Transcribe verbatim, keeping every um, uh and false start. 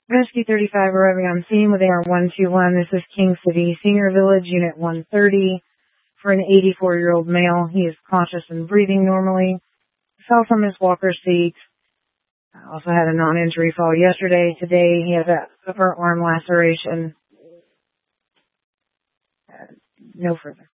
Rescue thirty-five arriving on scene with A R one two one. This is King City Senior Village, Unit one thirty. For an eighty-four-year-old male, he is conscious and breathing normally. Fell from his walker seat. Also had a non-injury fall yesterday. Today, he has an upper arm laceration. Uh, no further.